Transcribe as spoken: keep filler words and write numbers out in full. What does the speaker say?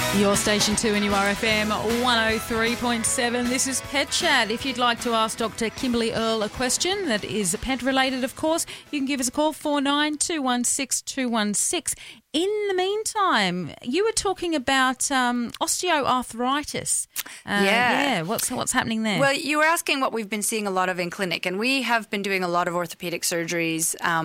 Your station two N U R F M one oh three point seven. This is Pet Chat. If you'd like to ask Doctor Kimberly Earle a question that is pet related, of course, you can give us a call four nine two one six two one six. In the meantime, you were talking about um, osteoarthritis. Uh, yeah. Yeah. What's what's happening there? Well, you were asking what we've been seeing a lot of in clinic, and we have been doing a lot of orthopedic surgeries um,